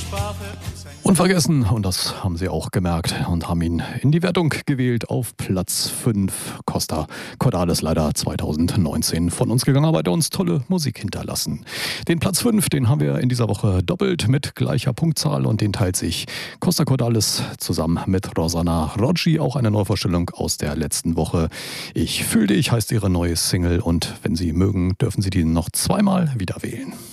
Unvergessen, und das haben sie auch gemerkt und haben ihn in die Wertung gewählt auf Platz 5. Costa Cordalis, leider 2019 von uns gegangen, aber hat uns tolle Musik hinterlassen. Den Platz 5, den haben wir in dieser Woche doppelt mit gleicher Punktzahl und den teilt sich Costa Cordalis zusammen mit Rosanna Roggi, auch eine Neuvorstellung aus der letzten Woche. Ich fühl dich heißt ihre neue Single und wenn Sie mögen, dürfen Sie die noch zweimal wieder wählen.